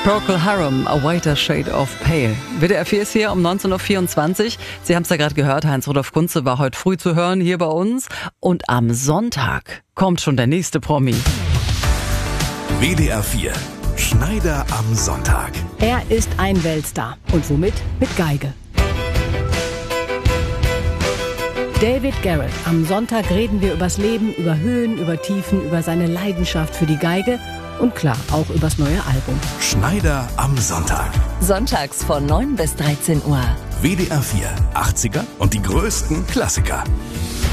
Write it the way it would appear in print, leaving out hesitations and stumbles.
Procol Harum, A Whiter Shade of Pale. WDR 4 ist hier um 19.24 Uhr. Sie haben es ja gerade gehört, Heinz-Rudolf Kunze war heute früh zu hören hier bei uns. Und am Sonntag kommt schon der nächste Promi. WDR 4, Schneider am Sonntag. Er ist ein Weltstar. Und womit? Mit Geige. David Garrett. Am Sonntag reden wir übers Leben, über Höhen, über Tiefen, über seine Leidenschaft für die Geige und klar, auch übers neue Album. Schneider am Sonntag. Sonntags von 9 bis 13 Uhr. WDR 4, 80er und die größten Klassiker.